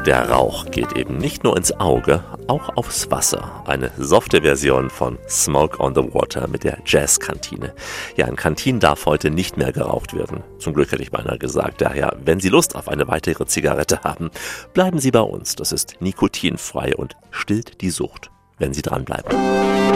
Der Rauch geht eben nicht nur ins Auge, auch aufs Wasser. Eine softe Version von Smoke on the Water mit der Jazzkantine. Ja, in Kantinen darf heute nicht mehr geraucht werden. Zum Glück hätte ich beinahe gesagt. Daher, wenn Sie Lust auf eine weitere Zigarette haben, bleiben Sie bei uns. Das ist nikotinfrei und stillt die Sucht, wenn Sie dranbleiben.